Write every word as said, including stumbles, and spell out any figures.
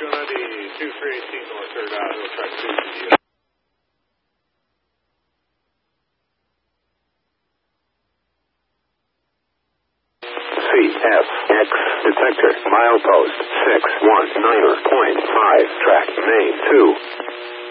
two ninety-two, three eighteen North third Avenue, track two to you. C F X detector milepost six one nine point five track main two.